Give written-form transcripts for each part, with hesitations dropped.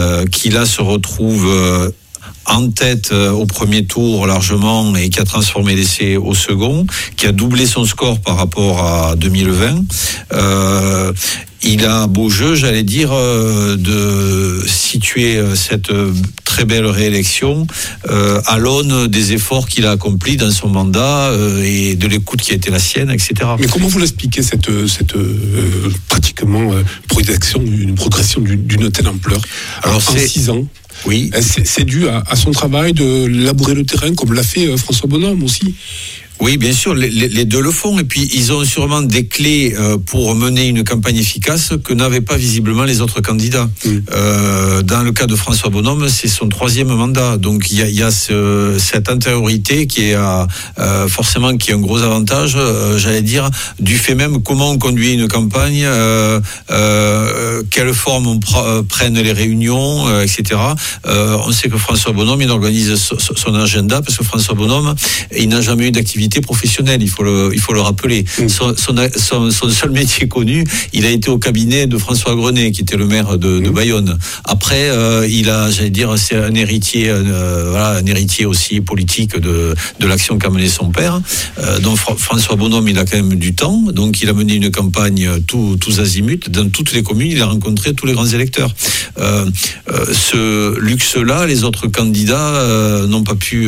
qui là se retrouve en tête au premier tour largement et qui a transformé l'essai au second, qui a doublé son score par rapport à 2020. Il a beau jeu, j'allais dire, de situer cette très belle réélection à l'aune des efforts qu'il a accomplis dans son mandat et de l'écoute qui a été la sienne, etc. Mais comment vous l'expliquez cette pratiquement une progression d'une telle ampleur en 6 ans? Oui. C'est dû à son travail de labourer le terrain, comme l'a fait François Bonhomme aussi. Oui, bien sûr, les deux le font. Et puis, ils ont sûrement des clés pour mener une campagne efficace que n'avaient pas visiblement les autres candidats. Dans le cas de François Bonhomme, c'est son 3e mandat. Donc, il y a cette antériorité qui est forcément qui est un gros avantage, j'allais dire, du fait même comment on conduit une campagne, quelle forme prennent les réunions, etc. On sait que François Bonhomme, il organise son agenda parce que François Bonhomme, il n'a jamais eu d'activité professionnel, il faut le rappeler. Son seul métier connu, il a été au cabinet de François Grenet, qui était le maire de Bayonne. Après, il a, j'allais dire, c'est un héritier aussi politique de l'action qu'a menée son père. Donc François Bonhomme, il a quand même du temps, donc il a mené une campagne tous azimuts, dans toutes les communes, il a rencontré tous les grands électeurs. Ce luxe-là, les autres candidats n'ont pas pu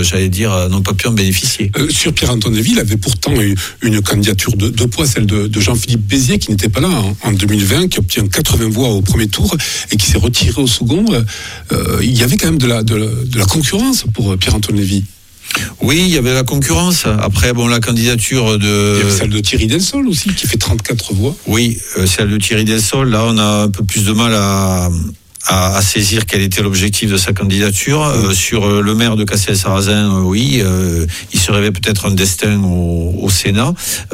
en bénéficier. Sur Pierre-Antoine Lévy, il avait pourtant une candidature de poids, celle de Jean-Philippe Béziers, qui n'était pas là en 2020, qui obtient 80 voix au premier tour et qui s'est retiré au second. Il y avait quand même de la concurrence pour Pierre-Antoine Lévy. Oui, il y avait la concurrence. Après, la candidature de... Il y avait celle de Thierry Delsol aussi, qui fait 34 voix. Oui, celle de Thierry Delsol, là, on a un peu plus de mal à saisir quel était l'objectif de sa candidature. Sur le maire de Cassel-Sarrazin, oui, il se rêvait peut-être un destin au Sénat,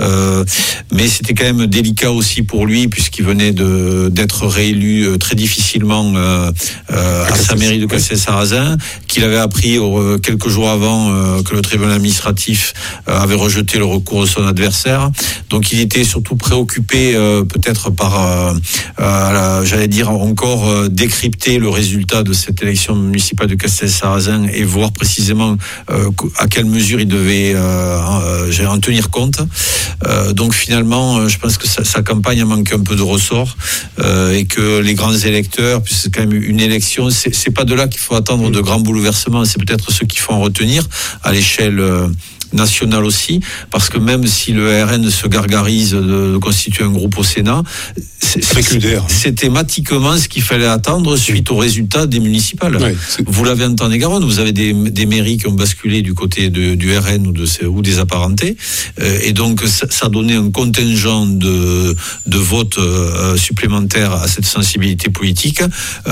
mais c'était quand même délicat aussi pour lui, puisqu'il venait d'être réélu très difficilement à sa mairie de Cassel-Sarrazin, qu'il avait appris quelques jours avant que le tribunal administratif avait rejeté le recours de son adversaire. Donc il était surtout préoccupé peut-être par, j'allais dire encore, décrypter le résultat de cette élection municipale de Castel-Sarrazin et voir précisément à quelle mesure il devait en tenir compte. Donc finalement, je pense que sa campagne manque un peu de ressort et que les grands électeurs, puisque c'est quand même une élection, c'est pas de là qu'il faut attendre de grands bouleversements, c'est peut-être ceux qu'il faut en retenir à l'échelle national aussi, parce que même si le RN se gargarise de constituer un groupe au Sénat, c'est thématiquement ce qu'il fallait attendre suite aux résultats des municipales. Ouais, vous l'avez en Tarn-et-Garonne, vous avez des mairies qui ont basculé du côté du RN ou des apparentés, et donc ça donnait un contingent de votes supplémentaires à cette sensibilité politique,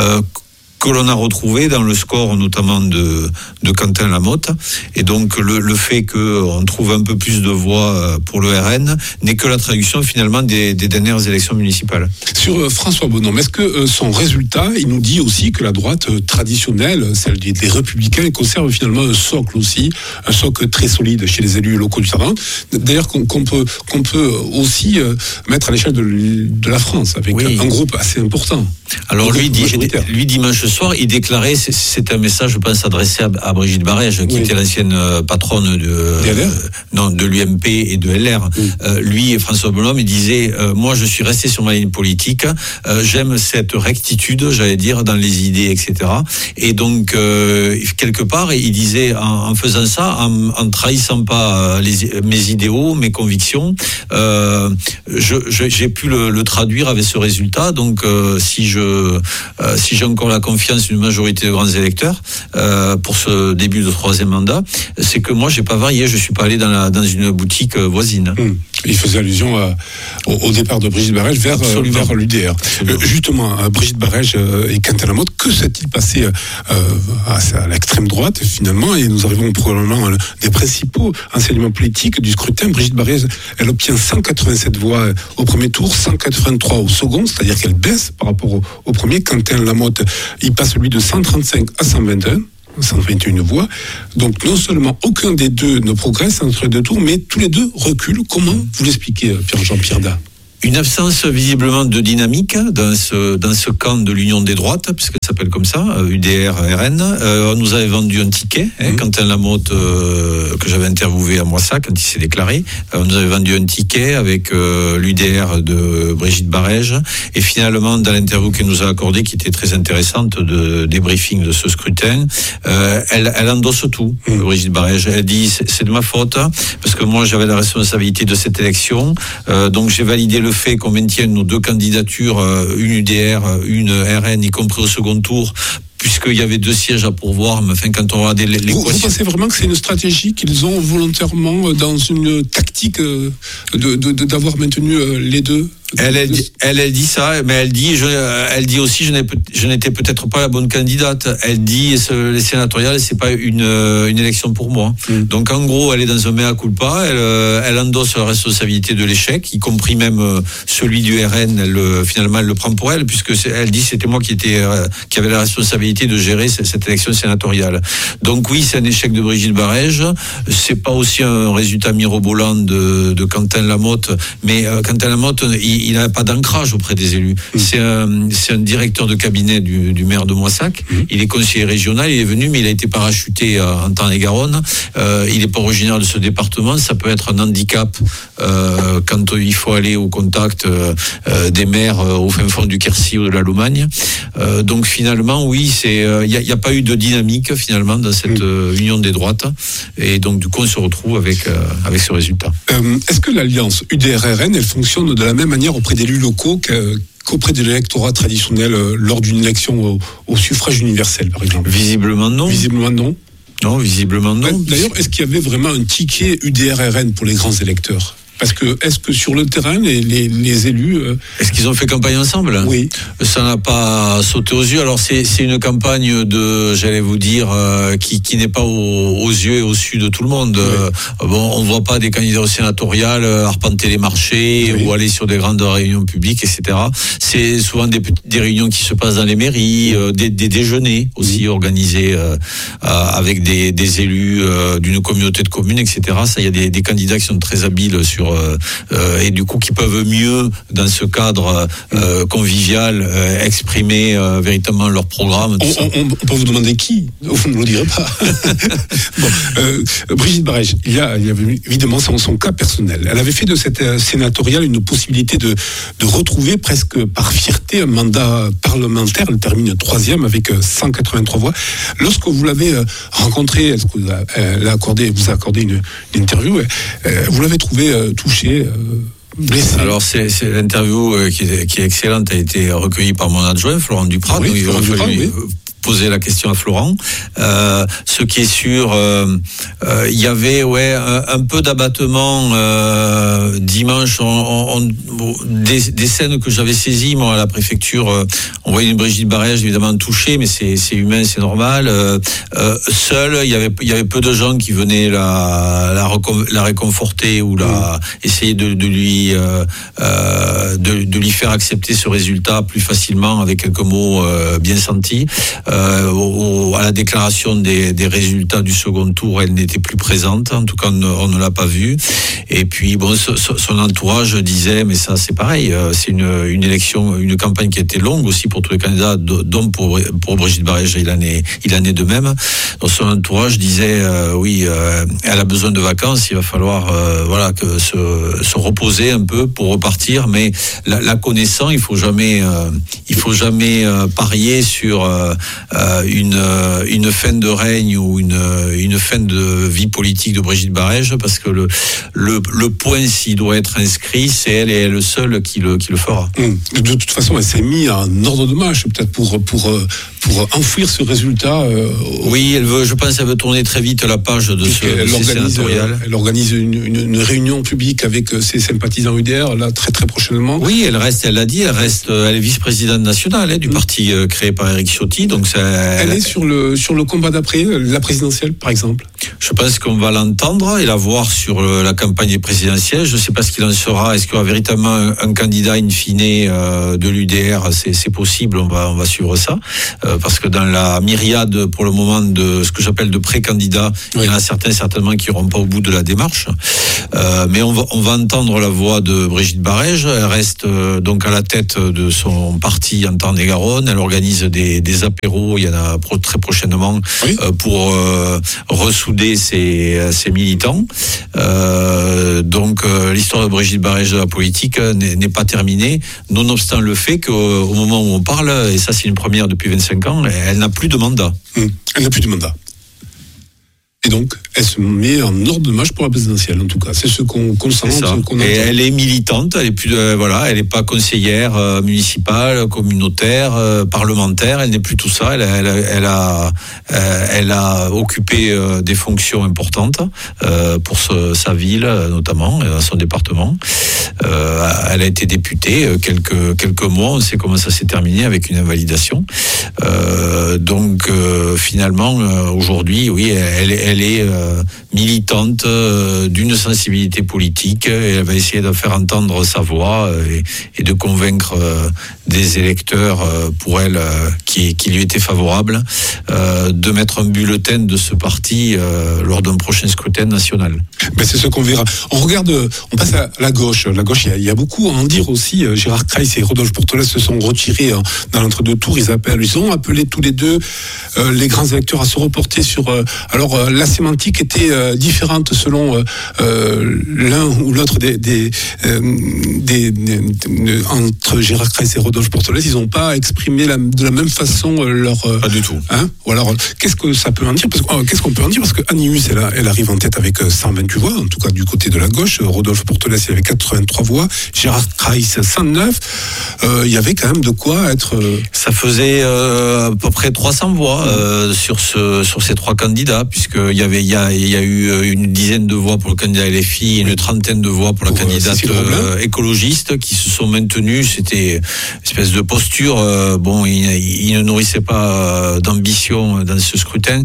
que l'on a retrouvé dans le score notamment de Quentin Lamotte. Et donc le fait qu'on trouve un peu plus de voix pour le RN n'est que la traduction finalement des dernières élections municipales. Sur François Bonhomme, est-ce que son résultat, il nous dit aussi que la droite traditionnelle, celle des Républicains, conserve finalement un socle aussi, un socle très solide chez les élus locaux du Tarn, d'ailleurs qu'on peut aussi mettre à l'échelle de la France, avec un groupe assez important. Alors lui dimanche soir, il déclarait, c'est un message, je pense, adressé à Brigitte Barège, qui était l'ancienne patronne de l'UMP et de LR. Lui, François Bonhomme, il disait, moi je suis resté sur ma ligne politique, j'aime cette rectitude, j'allais dire, dans les idées, etc. Et donc, quelque part, il disait, en faisant ça, en trahissant pas mes idéaux, mes convictions, j'ai pu le traduire avec ce résultat. Donc, si j'ai encore la confiance d'une majorité de grands électeurs pour ce début de 3e mandat, c'est que moi j'ai pas varié, je suis pas allé dans une boutique voisine. Il faisait allusion au départ de Brigitte Barège vers l'UDR. Justement, Brigitte Barège et Quentin Lamotte, que s'est-il passé à l'extrême droite finalement? Et nous arrivons probablement à des principaux enseignements politiques du scrutin. Brigitte Barège, elle obtient 187 voix au premier tour, 183 au second, c'est-à-dire qu'elle baisse par rapport au premier. Quentin Lamotte, il passe lui de 135 à 121 voix. Donc non seulement aucun des deux ne progresse entre les deux tours, mais tous les deux reculent. Comment vous l'expliquez, Pierre-Jean Pierda? Une absence visiblement de dynamique dans ce camp de l'Union des droites, puisque ça s'appelle comme ça, UDR-RN. On nous avait vendu un ticket, Quentin Lamotte, que j'avais interviewé à Moissac quand il s'est déclaré. On nous avait vendu un ticket avec l'UDR de Brigitte Barège. Et finalement, dans l'interview qu'elle nous a accordée, qui était très intéressante, de débriefing de ce scrutin, elle endosse tout, Brigitte Barège. Elle dit, c'est de ma faute, parce que moi j'avais la responsabilité de cette élection, donc j'ai validé le fait qu'on maintienne nos 2 candidatures, une UDR, une RN, y compris au second tour, puisqu'il y avait 2 sièges à pourvoir, mais enfin, quand on regarde l'équation... Vous pensez vraiment que c'est une stratégie qu'ils ont volontairement dans une tactique d'avoir maintenu les 2? Elle dit ça, mais elle dit aussi je n'étais peut-être pas la bonne candidate. Elle dit les sénatoriales, c'est pas une élection pour moi. Donc en gros, elle est dans un mea culpa. Elle endosse la responsabilité de l'échec, y compris même celui du RN. Finalement, elle le prend pour elle, puisque elle dit c'était moi qui avait la responsabilité de gérer cette élection sénatoriale. Donc oui, c'est un échec de Brigitte Barège. C'est pas aussi un résultat mirobolant de Quentin Lamotte, mais Quentin Lamotte, il n'a pas d'ancrage auprès des élus. C'est un directeur de cabinet du maire de Moissac. Il est conseiller régional, il est venu, mais il a été parachuté en Tarn-et-Garonne. Il n'est pas originaire de ce département. Ça peut être un handicap quand il faut aller au contact des maires au fin fond du Quercy ou de la Lomagne. Donc finalement, oui, il n'y a pas eu de dynamique finalement dans cette union des droites. Et donc du coup, on se retrouve avec ce résultat. Est-ce que l'alliance UDR-RN, elle fonctionne de la même manière auprès d'élus locaux qu'auprès de l'électorat traditionnel lors d'une élection au suffrage universel, par exemple? Visiblement non. Visiblement non. Non, visiblement non. D'ailleurs, est-ce qu'il y avait vraiment un ticket UDR-RN pour les grands électeurs? Parce que, est-ce que sur le terrain, les élus... Est-ce qu'ils ont fait campagne ensemble? Oui. Ça n'a pas sauté aux yeux. Alors, c'est une campagne j'allais vous dire, qui n'est pas aux yeux et au su de tout le monde. Oui. Bon, on voit pas des candidats au sénatorial arpenter les marchés ou aller sur des grandes réunions publiques, etc. C'est souvent des réunions qui se passent dans les mairies, des déjeuners aussi organisés avec des élus d'une communauté de communes, etc. Ça, il y a des candidats qui sont très habiles et du coup qui peuvent mieux dans ce cadre convivial exprimer véritablement leur programme. On peut vous demander qui? Vous ne le direz pas. Bon, Brigitte Barège, il y avait évidemment son cas personnel. Elle avait fait de cette sénatoriale une possibilité de retrouver presque par fierté un mandat parlementaire. Elle termine 3e avec 183 voix. Lorsque vous l'avez rencontrée, est-ce que vous a accordé une interview, vous l'avez trouvé touché, blessé? Alors c'est l'interview qui est excellente, a été recueillie par mon adjoint Florent Duprat. Oui, donc il aura fallu poser la question à Florent. Ce qui est sûr, il y avait un peu d'abattement dimanche. Des scènes que j'avais saisies moi à la préfecture. On voyait une Brigitte Barège évidemment touchée, mais c'est humain, c'est normal. Seule, il y avait peu de gens qui venaient la réconforter ou essayer de lui faire accepter ce résultat plus facilement avec quelques mots bien sentis. À la déclaration des résultats du second tour, elle n'était plus présente. En tout cas, on ne l'a pas vue. Et puis, bon, son entourage disait, mais ça, c'est pareil. C'est une élection, une campagne qui a été longue aussi pour tous les candidats, dont pour Brigitte Barège, il en est de même. Donc, son entourage disait, oui, elle a besoin de vacances. Il va falloir, que se reposer un peu pour repartir. Mais la connaissant, il faut jamais parier sur une fin de règne ou une fin de vie politique de Brigitte Barège, parce que le point, s'il doit être inscrit, c'est elle et elle seule qui le fera. De toute façon, elle s'est mise en ordre de marche, peut-être pour enfouir ce résultat. Oui, je pense qu'elle veut tourner très vite la page de ce sénatorial. Elle organise une réunion publique avec ses sympathisants UDR, là, très très prochainement. Oui, elle est vice-présidente nationale du parti créé par Éric Ciotti. Donc elle est sur le combat d'après, la présidentielle, par exemple. Je pense qu'on va l'entendre et la voir sur la campagne présidentielle. Je ne sais pas ce qu'il en sera. Est-ce qu'il y aura véritablement un candidat in fine de l'UDR? C'est possible, on va suivre ça. Parce que dans la myriade, pour le moment, de ce que j'appelle de pré-candidats, il y en a certainement qui n'iront pas au bout de la démarche. Mais on va entendre la voix de Brigitte Barège. Elle reste donc à la tête de son parti en Tarn-et-Garonne. Elle organise des apéros, il y en a très prochainement, pour ressouder ses militants. Donc l'histoire de Brigitte Barège de la politique n'est pas terminée, nonobstant le fait qu'au moment où on parle, et ça c'est une première depuis 25 ans, elle n'a plus de mandat. Elle n'a plus de mandat. Et donc, elle se met en ordre de marche pour la présidentielle, en tout cas. C'est ce qu'on sent, ce qu'on entend. Et elle est militante, elle est plus, elle n'est pas conseillère municipale, communautaire, parlementaire. Elle n'est plus tout ça. Elle a occupé des fonctions importantes pour sa ville, notamment, son département. Elle a été députée quelques mois. On sait comment ça s'est terminé avec une invalidation. Donc, finalement, aujourd'hui, oui, elle est militante d'une sensibilité politique et elle va essayer de faire entendre sa voix et de convaincre des électeurs pour elle qui lui étaient favorables de mettre un bulletin de ce parti lors d'un prochain scrutin national. Ben c'est ce qu'on verra. On passe à la gauche. La gauche, il y a beaucoup à en dire aussi. Gérard Kreis et Rodolphe Portolès se sont retirés dans l'entre-deux tours. Ils ont appelé tous les deux les grands électeurs à se reporter sur... la sémantique était différente selon l'un ou l'autre entre Gérard Kreis et Rodolphe Portolès. Ils n'ont pas exprimé de la même façon leur... Pas du tout. Ou alors, qu'est-ce que ça peut en dire? Qu'est-ce qu'on peut en dire? Parce que Annie Hus, elle arrive en tête avec 128 voix, en tout cas du côté de la gauche. Rodolphe Portolès, il avait 83 voix. Gérard Kreis, 109. Il y avait quand même de quoi être... Ça faisait à peu près 300 voix sur ces trois candidats, puisqu'il y a eu une dizaine de voix pour le candidat LFI, une trentaine de voix pour la candidate écologiste qui se sont maintenues. C'était une espèce de posture. Il ne nourrissait pas d'ambition dans ce scrutin.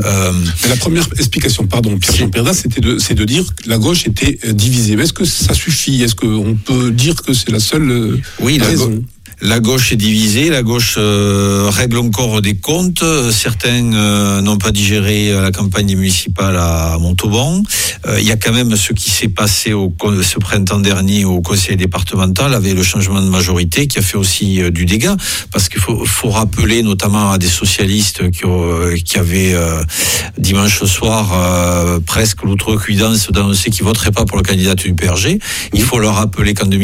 La première explication, Pierre-Jean Perda, c'est de dire que la gauche était divisée. Mais est-ce que ça suffit? Est-ce qu'on peut dire que c'est la seule raison? La gauche est divisée, la gauche règle encore des comptes. Certains n'ont pas digéré la campagne municipale à Montauban. Il y a quand même ce qui s'est passé ce printemps dernier au conseil départemental avec le changement de majorité qui a fait aussi du dégât. Parce qu'il faut rappeler notamment à des socialistes qui avaient dimanche soir presque l'outrecuidance d'annoncer qu'ils voteraient pas pour la candidate du PRG. Il faut leur rappeler qu'en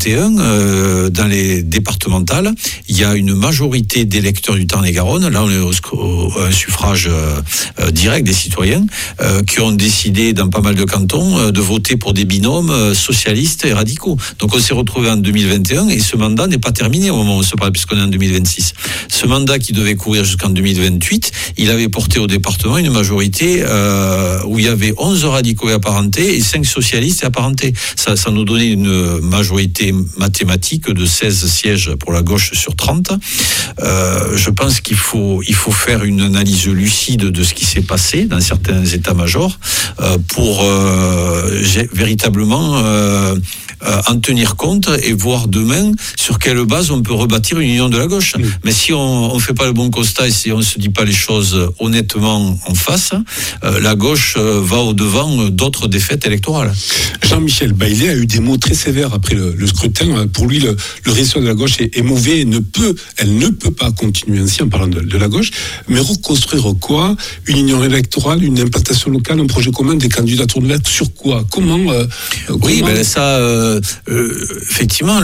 2021, dans les départements, il y a une majorité d'électeurs du Tarn-et-Garonne, là on est au suffrage direct des citoyens, qui ont décidé dans pas mal de cantons de voter pour des binômes socialistes et radicaux. Donc on s'est retrouvé en 2021 et ce mandat n'est pas terminé au moment où on se parle, puisqu'on est en 2026. Ce mandat qui devait courir jusqu'en 2028, il avait porté au département une majorité où il y avait 11 radicaux et apparentés et 5 socialistes et apparentés. Ça nous donnait une majorité mathématique de 16 sièges pour la gauche sur 30. Je pense qu'il faut faire une analyse lucide de ce qui s'est passé dans certains états-majors pour véritablement en tenir compte et voir demain sur quelle base on peut rebâtir une union de la gauche. Mais si on fait pas le bon constat et si on se dit pas les choses honnêtement en face, la gauche va au-devant d'autres défaites électorales. Jean-Michel Baillet a eu des mots très sévères après le scrutin. Pour lui, le réseau de la gauche est mauvais et elle ne peut pas continuer ainsi en parlant de la gauche. Mais reconstruire quoi? Une union électorale, une implantation locale, un projet commun, des candidatures de lettres sur quoi? Comment Oui, ben ça, effectivement,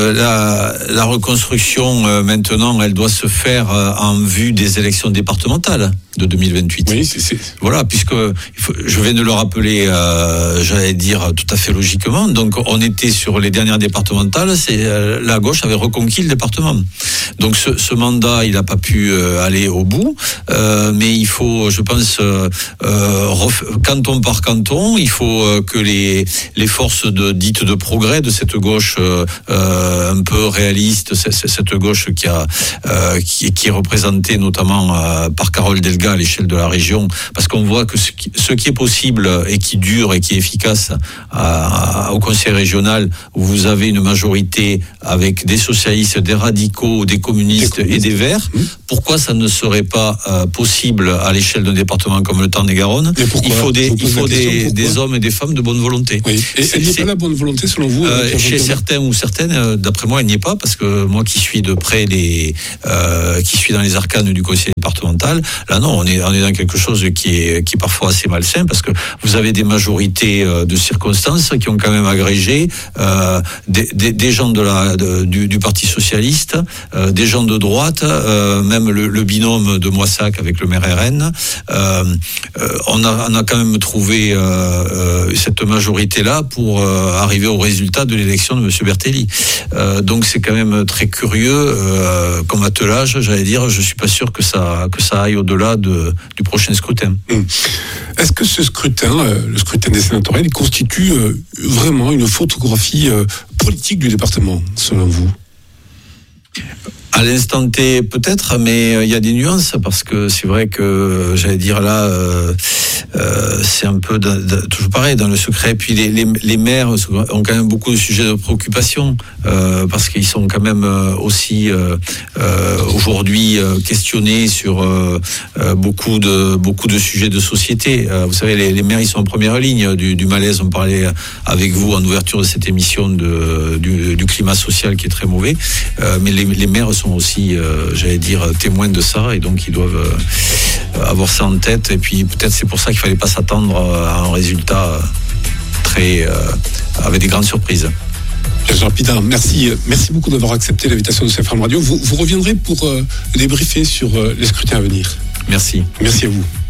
la reconstruction maintenant, elle doit se faire en vue des élections départementales de 2028. Oui, c'est... Voilà, puisque je viens de le rappeler, j'allais dire tout à fait logiquement. Donc, on était sur les dernières départementales. La gauche avait reconquis le département. Donc, ce mandat, il n'a pas pu aller au bout. Mais il faut, je pense, canton par canton, il faut que les forces dites de progrès de cette gauche un peu réaliste, cette gauche qui est représentée notamment par Carole Delga à l'échelle de la région, parce qu'on voit que ce qui est possible et qui dure et qui est efficace au conseil régional, où vous avez une majorité avec des socialistes, des radicaux, des communistes et des verts, pourquoi ça ne serait pas possible à l'échelle d'un département comme le Tarn-et-Garonne? Il faut des hommes et des femmes de bonne volonté. Oui. Et il n'y a pas la bonne volonté selon vous chez certains ou certaines, d'après moi, il n'y est pas, parce que moi qui suis de près qui suis dans les arcanes du conseil départemental, là non, on est dans quelque chose qui est parfois assez malsain, parce que vous avez des majorités de circonstances qui ont quand même agrégé des gens du Parti socialiste, des gens de droite, même le binôme de Moissac avec le maire RN. On a quand même trouvé cette majorité-là pour arriver au résultat de l'élection de M. Bertelli. Donc c'est quand même très curieux comme attelage, j'allais dire. Je suis pas sûr que ça aille au-delà du prochain scrutin. Est-ce que ce scrutin, le scrutin des sénatoriales, constitue vraiment une photographie politique du département, selon vous? À l'instant T, peut-être, mais il y a des nuances, parce que c'est vrai que, j'allais dire là, c'est un peu toujours pareil, dans le secret. Puis les maires ont quand même beaucoup de sujets de préoccupation, parce qu'ils sont quand même aussi aujourd'hui questionnés sur beaucoup de sujets de société. Vous savez, les maires, ils sont en première ligne du malaise. On parlait avec vous en ouverture de cette émission du climat social qui est très mauvais, mais les maires sont aussi, j'allais dire, témoins de ça, et donc ils doivent avoir ça en tête. Et puis peut-être c'est pour ça qu'il fallait pas s'attendre à un résultat avec des grandes surprises. Jean Pidard, merci beaucoup d'avoir accepté l'invitation de CFM Radio. Vous reviendrez pour débriefer sur les scrutins à venir. Merci. Merci à vous.